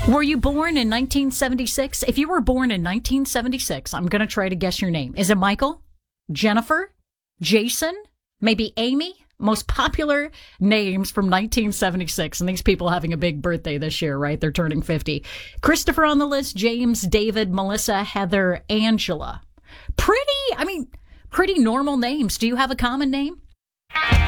Were you born in 1976? If you were born in 1976, I'm going to try to guess your name. Is it Michael? Jennifer? Jason? Maybe Amy? Most popular names from 1976. And these people having a big birthday this year, right? They're turning 50. Christopher on the list, James, David, Melissa, Heather, Angela. Pretty normal names. Do you have a common name?